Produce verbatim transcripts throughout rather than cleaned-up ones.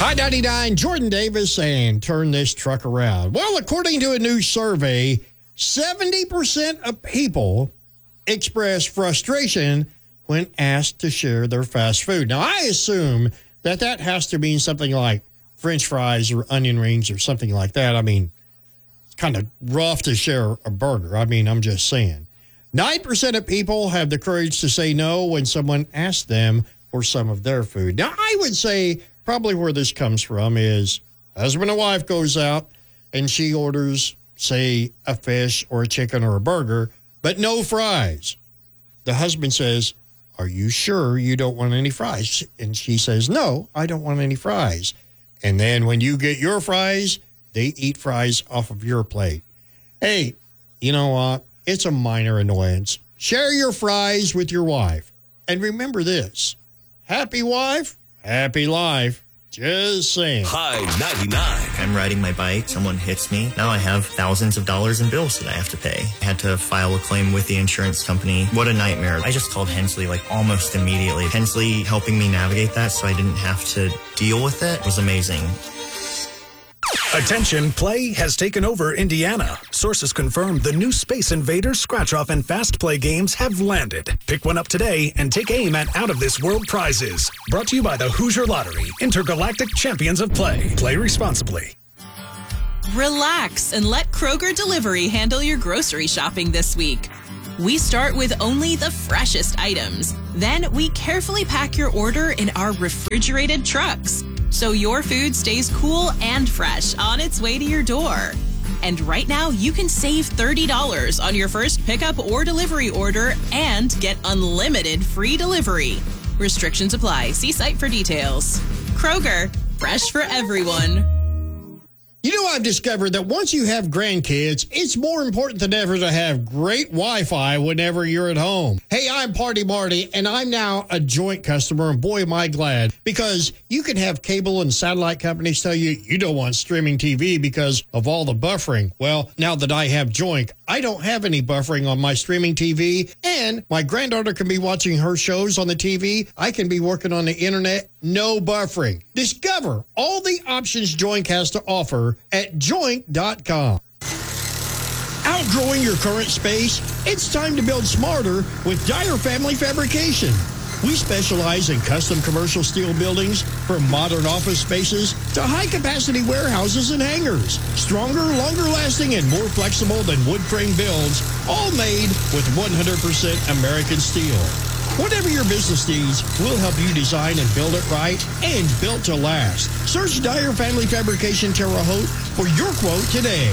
High ninety-nine, Jordan Davis, and turn this truck around. Well, according to a new survey, seventy percent of people express frustration when asked to share their fast food. Now, I assume that that has to mean something like French fries or onion rings or something like that. I mean, it's kind of rough to share a burger. I mean, I'm just saying. nine percent of people have the courage to say no when someone asks them for some of their food. Now, I would say probably where this comes from is husband and wife goes out and she orders, say, a fish or a chicken or a burger, but no fries. The husband says, "Are you sure you don't want any fries?" And she says, "No, I don't want any fries." And then when you get your fries, they eat fries off of your plate. Hey, you know what? It's a minor annoyance. Share your fries with your wife. And remember this, happy wife, happy life. Just saying. High ninety-nine. I'm riding my bike. Someone hits me. Now I have thousands of dollars in bills that I have to pay. I had to file a claim with the insurance company. What a nightmare. I just called Hensley like almost immediately. Hensley helping me navigate that so I didn't have to deal with it was amazing. Attention, play has taken over Indiana. Sources confirm the new Space Invaders Scratch-Off and Fast Play games have landed. Pick one up today and take aim at out-of-this-world prizes. Brought to you by the Hoosier Lottery, Intergalactic Champions of Play. Play responsibly. Relax and let Kroger Delivery handle your grocery shopping this week. We start with only the freshest items. Then we carefully pack your order in our refrigerated trucks, so your food stays cool and fresh on its way to your door. And right now, you can save thirty dollars on your first pickup or delivery order and get unlimited free delivery. Restrictions apply. See site for details. Kroger, fresh for everyone. You know, I've discovered that once you have grandkids, it's more important than ever to have great Wi-Fi whenever you're at home. Hey, I'm Party Marty, and I'm now a Joint customer, and boy, am I glad, because you can have cable and satellite companies tell you you don't want streaming T V because of all the buffering. Well, now that I have Joint, I don't have any buffering on my streaming T V, and my granddaughter can be watching her shows on the T V. I can be working on the internet, no buffering. Discover all the options Joint has to offer at joint dot com. Outgrowing your current space? It's time to build smarter with Dyer Family Fabrication. We specialize in custom commercial steel buildings, from modern office spaces to high-capacity warehouses and hangars. Stronger, longer-lasting, and more flexible than wood frame builds, all made with one hundred percent American steel. Whatever your business needs, we'll help you design and build it right and built to last. Search Dyer Family Fabrication Terre Haute for your quote today.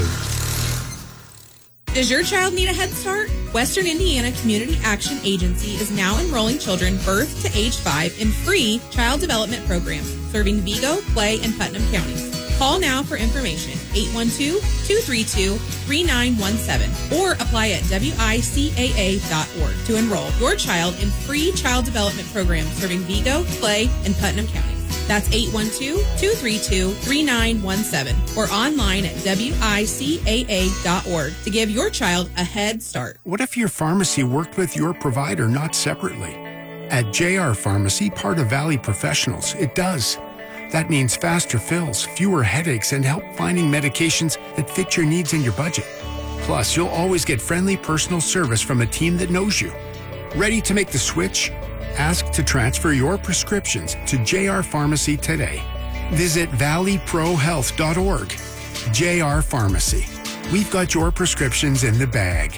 Does your child need a head start? Western Indiana Community Action Agency is now enrolling children birth to age five in free child development programs serving Vigo, Clay, and Putnam counties. Call now for information, eight one two, two three two, three nine one seven, or apply at W I C A A dot org to enroll your child in free child development programs serving Vigo, Clay, and Putnam counties. That's eight one two, two three two, three nine one seven or online at W I C A A dot org to give your child a head start. What if your pharmacy worked with your provider, not separately? At J R Pharmacy, part of Valley Professionals, it does. That means faster fills, fewer headaches, and help finding medications that fit your needs and your budget. Plus, you'll always get friendly personal service from a team that knows you. Ready to make the switch? Ask to transfer your prescriptions to J R Pharmacy today. Visit valley pro health dot org. J R Pharmacy. We've got your prescriptions in the bag.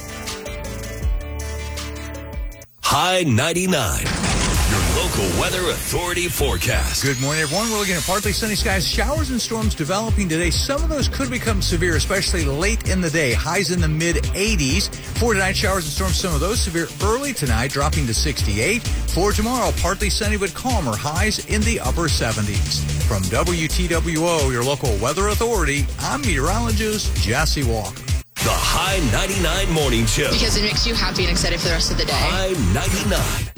High ninety-nine. Your local weather authority forecast. Good morning, everyone. We're looking at partly sunny skies, showers and storms developing today. Some of those could become severe, especially late in the day. Highs in the mid eighties. For tonight, showers and storms, some of those severe early tonight, dropping to sixty-eight. For tomorrow, partly sunny but calmer. Highs in the upper seventies. From W T W O, your local weather authority, I'm meteorologist Jesse Walker. The High ninety-nine Morning Show. Because it makes you happy and excited for the rest of the day. High ninety-nine.